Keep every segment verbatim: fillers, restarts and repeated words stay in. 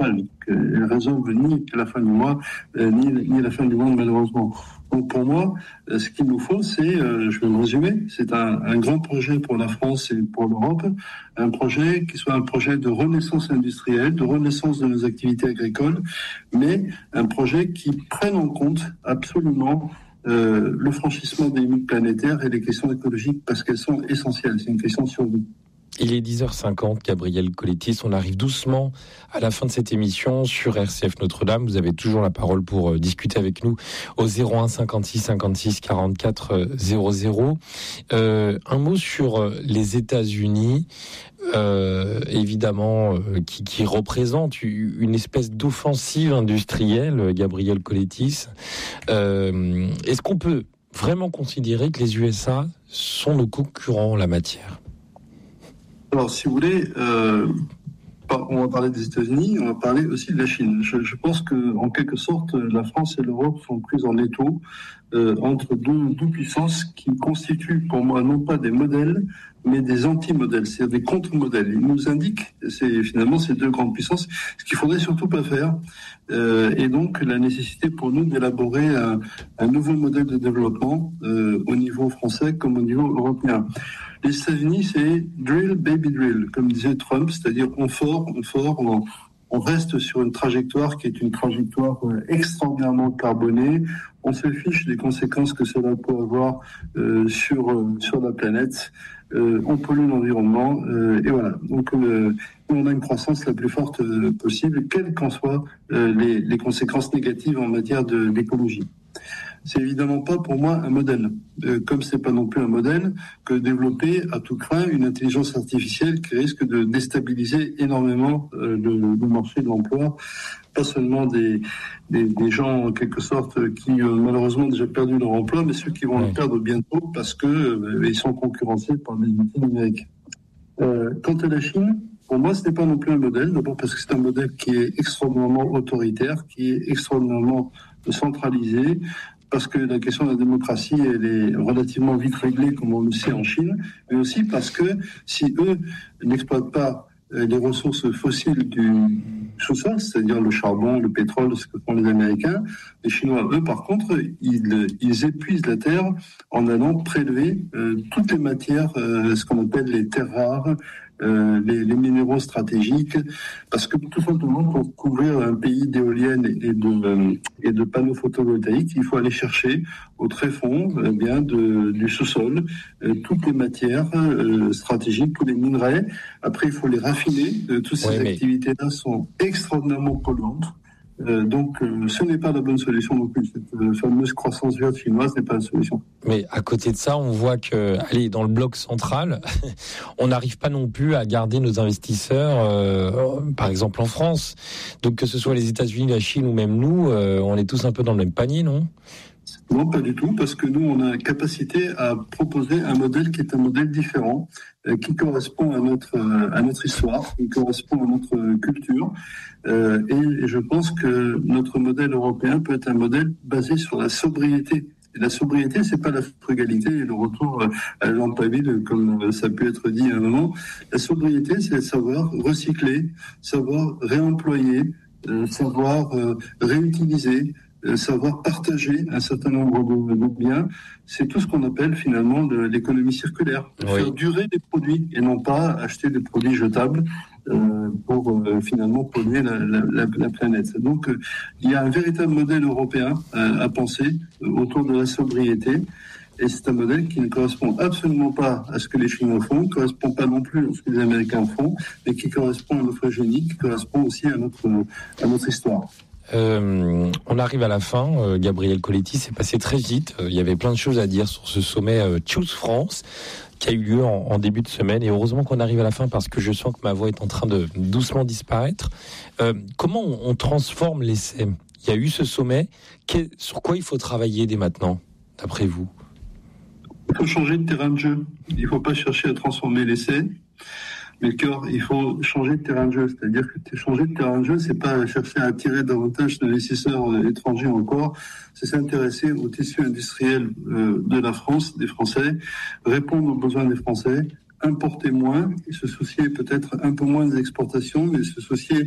catastrofale. Elle résolve ni la fin du mois, euh, ni, ni la fin du monde, malheureusement. Donc pour moi, euh, ce qu'il nous faut, c'est, euh, je vais me résumer, c'est un, un grand projet pour la France et pour l'Europe, un projet qui soit un projet de renaissance industrielle, de renaissance de nos activités agricoles, mais un projet qui prenne en compte absolument euh, le franchissement des limites planétaires et les questions écologiques, parce qu'elles sont essentielles. C'est une question de survie. Il est dix heures cinquante, Gabriel Collettis. On arrive doucement à la fin de cette émission sur R C F Notre-Dame. Vous avez toujours la parole pour euh, discuter avec nous au zéro un cinquante-six cinquante-six quarante-quatre zéro zéro. Euh, un mot sur euh, les États-Unis, euh, évidemment, euh, qui, qui représentent une espèce d'offensive industrielle, Gabriel Collettis. Euh, est-ce qu'on peut vraiment considérer que les U S A sont nos concurrents en la matière ? Alors, si vous voulez, euh, on va parler des États-Unis, on va parler aussi de la Chine. Je, je pense que, en quelque sorte, la France et l'Europe sont prises en étau euh, entre deux, deux puissances qui constituent, pour moi, non pas des modèles, mais des anti-modèles, c'est-à-dire des contre-modèles. Ils nous indiquent, c'est finalement ces deux grandes puissances, ce qu'il faudrait surtout pas faire, euh, et donc la nécessité pour nous d'élaborer un, un nouveau modèle de développement euh, au niveau français comme au niveau européen. Les États-Unis, c'est drill, baby drill, comme disait Trump, c'est-à-dire on fort, on fort, on, on reste sur une trajectoire qui est une trajectoire extraordinairement carbonée. On se fiche des conséquences que cela peut avoir euh, sur euh, sur la planète. Euh, on pollue l'environnement euh, et voilà. Donc euh, on a une croissance la plus forte euh, possible, quelles qu'en soient euh, les, les conséquences négatives en matière de, d'écologie. C'est évidemment pas pour moi un modèle, euh, comme c'est pas non plus un modèle que développer à tout craint une intelligence artificielle qui risque de déstabiliser énormément euh, le, le marché de l'emploi, pas seulement des, des, des gens en quelque sorte qui euh, malheureusement ont déjà perdu leur emploi, mais ceux qui vont le perdre bientôt parce que euh, ils sont concurrencés par des outils numériques. Euh, quant à la Chine, pour moi, ce n'est pas non plus un modèle, d'abord parce que c'est un modèle qui est extraordinairement autoritaire, qui est extraordinairement centralisé, parce que la question de la démocratie, elle est relativement vite réglée, comme on le sait en Chine, mais aussi parce que si eux n'exploitent pas les ressources fossiles du sous-sol, c'est-à-dire le charbon, le pétrole, ce que font les Américains, les Chinois, eux, par contre, ils, ils épuisent la terre en allant prélever euh, toutes les matières, euh, ce qu'on appelle les terres rares, Euh, les, les minéraux stratégiques, parce que tout simplement pour couvrir un pays d'éoliennes et de, euh, et de panneaux photovoltaïques, il faut aller chercher au tréfonds eh bien de, du sous-sol euh, toutes les matières euh, stratégiques, tous les minerais. Après, il faut les raffiner. Euh, toutes ces ouais, mais... activités-là sont extraordinairement polluantes. Euh, donc, euh, ce n'est pas la bonne solution non plus. Cette euh, fameuse croissance verte chinoise n'est pas la solution. Mais à côté de ça, on voit que, allez, dans le bloc central, on n'arrive pas non plus à garder nos investisseurs, euh, par exemple en France. Donc, que ce soit les États-Unis, la Chine ou même nous, euh, on est tous un peu dans le même panier, non ? Non, pas du tout, parce que nous, on a la capacité à proposer un modèle qui est un modèle différent, euh, qui correspond à notre euh, à notre histoire, qui correspond à notre culture. Euh, et, et je pense que notre modèle européen peut être un modèle basé sur la sobriété. Et la sobriété, c'est pas la frugalité et le retour à la lampe à huile, comme ça a pu être dit à un moment. La sobriété, c'est savoir recycler, savoir réemployer, euh, savoir euh, réutiliser, savoir partager un certain nombre de, de biens, c'est tout ce qu'on appelle finalement de l'économie circulaire. Oui. Faire durer des produits et non pas acheter des produits jetables euh, pour euh, finalement polluer la, la, la, la planète. Donc euh, il y a un véritable modèle européen euh, à penser euh, autour de la sobriété. Et c'est un modèle qui ne correspond absolument pas à ce que les Chinois font, ne correspond pas non plus à ce que les Américains font, mais qui correspond à notre génie, qui correspond aussi à notre, à notre histoire. Euh, on arrive à la fin. Euh, Gabriel Collettis, c'est passé très vite. Euh, il y avait plein de choses à dire sur ce sommet euh, Choose France qui a eu lieu en, en début de semaine. Et heureusement qu'on arrive à la fin parce que je sens que ma voix est en train de doucement disparaître. Euh, comment on, on transforme l'essai ? Il y a eu ce sommet. Qu'est, sur quoi il faut travailler dès maintenant, d'après vous ? Il faut changer de terrain de jeu. Il ne faut pas chercher à transformer l'essai. Mais il faut changer de terrain de jeu. C'est-à-dire que changer de terrain de jeu, c'est pas chercher à attirer davantage d'investisseurs étrangers encore. C'est s'intéresser au tissu industriel de la France, des Français, répondre aux besoins des Français, importer moins, et se soucier peut-être un peu moins des exportations, mais se soucier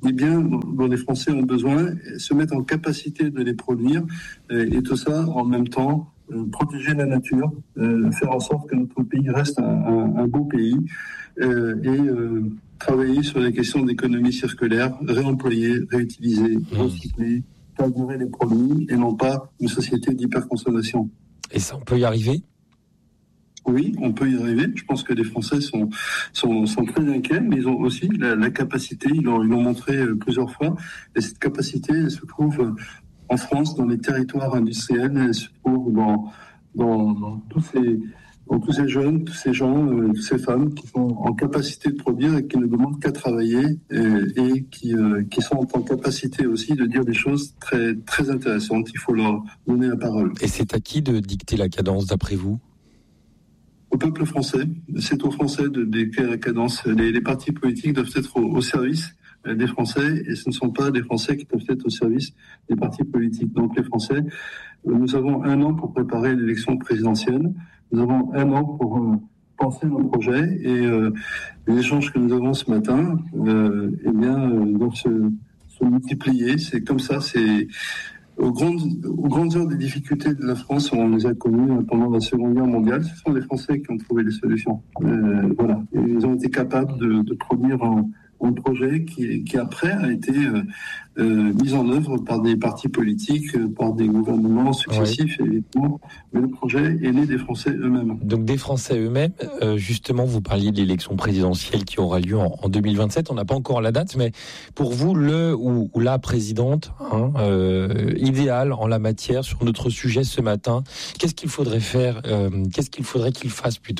des biens dont les Français ont besoin, se mettre en capacité de les produire, et tout ça en même temps, protéger la nature, faire en sorte que notre pays reste un, un, un beau pays, et euh, travailler sur les questions d'économie circulaire, réemployer, réutiliser, recycler, faire durer les produits, et non pas une société d'hyperconsommation. Et ça, on peut y arriver ? Oui, on peut y arriver. Je pense que les Français sont, sont, sont très inquiets, mais ils ont aussi la, la capacité, ils l'ont, ils l'ont montré plusieurs fois, et cette capacité, elle se trouve en France, dans les territoires industriels, elle se trouve dans, dans, dans, tous, ces, dans tous ces jeunes, tous ces gens, euh, toutes ces femmes qui sont en capacité de produire et qui ne demandent qu'à travailler, et, et qui, euh, qui sont en capacité aussi de dire des choses très, très intéressantes. Il faut leur donner la parole. Et c'est à qui de dicter la cadence, d'après vous ? Au peuple français, c'est aux Français de décrire la cadence. Les, les partis politiques doivent être au, au service des Français, et ce ne sont pas des Français qui doivent être au service des partis politiques. Donc les Français, nous avons un an pour préparer l'élection présidentielle, nous avons un an pour euh, penser nos projets, et euh, les échanges que nous avons ce matin, euh, eh bien, euh, doivent se, se multiplier. C'est comme ça, c'est... Aux grandes, aux grandes heures des difficultés de la France, on les a connues pendant la Seconde Guerre mondiale. Ce sont les Français qui ont trouvé les solutions. Euh, voilà. Et ils ont été capables de, de produire un, un projet qui, qui après a été euh, euh, mis en œuvre par des partis politiques, par des gouvernements successifs, ouais. Évidemment. Mais le projet est né des Français eux-mêmes. Donc des Français eux-mêmes. Euh, justement, vous parliez de l'élection présidentielle qui aura lieu en, en deux mille vingt-sept. On n'a pas encore la date, mais pour vous, le ou, ou la présidente hein, euh, idéale en la matière sur notre sujet ce matin, qu'est-ce qu'il faudrait faire euh, Qu'est-ce qu'il faudrait qu'il fasse plutôt ?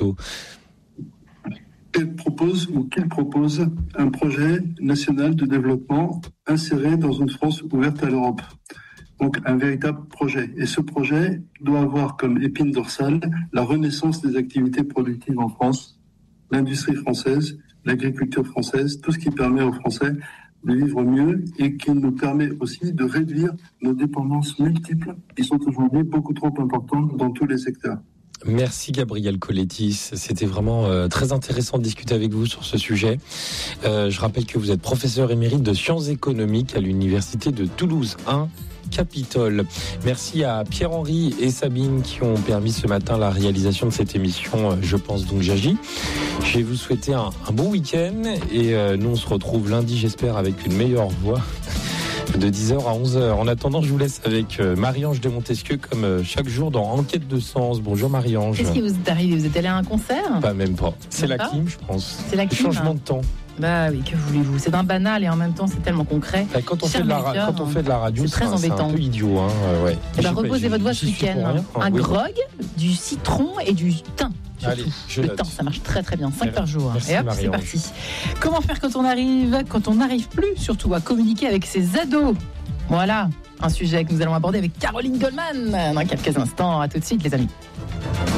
Elle propose ou qu'il propose un projet national de développement inséré dans une France ouverte à l'Europe. Donc un véritable projet. Et ce projet doit avoir comme épine dorsale la renaissance des activités productives en France, l'industrie française, l'agriculture française, tout ce qui permet aux Français de vivre mieux et qui nous permet aussi de réduire nos dépendances multiples qui sont aujourd'hui beaucoup trop importantes dans tous les secteurs. Merci Gabriel Colettis, c'était vraiment euh, très intéressant de discuter avec vous sur ce sujet. Euh, je rappelle que vous êtes professeur émérite de sciences économiques à l'université de Toulouse un, Capitole. Merci à Pierre-Henri et Sabine qui ont permis ce matin la réalisation de cette émission Je pense donc j'agis. Je vais vous souhaiter un, un bon week-end et euh, nous on se retrouve lundi j'espère avec une meilleure voix. De dix heures à onze heures. En attendant, je vous laisse avec Marie-Ange de Montesquieu comme chaque jour dans Enquête de sens. Bonjour Marie-Ange. Qu'est-ce qui vous est arrivé ? Vous êtes allé à un concert ? Pas même pas. C'est même la pas clim, je pense. C'est la clim. Le changement de temps. Bah oui, que voulez-vous ? C'est un banal et en même temps c'est tellement concret. Bah, quand on fait de la ra- quand on fait de la radio, c'est très c'est embêtant. C'est un peu idiot, hein. Euh, ouais. Et bah, reposez votre voix ce week-end. Un oui. grog, du citron et du thym. Surtout. Allez, je le temps, ça marche très très bien, cinq par jour. Merci, et hop, c'est parti. Comment faire quand on arrive, quand on n'arrive plus, surtout à communiquer avec ses ados ? Voilà, un sujet que nous allons aborder avec Caroline Goldman dans quelques instants. À tout de suite, les amis.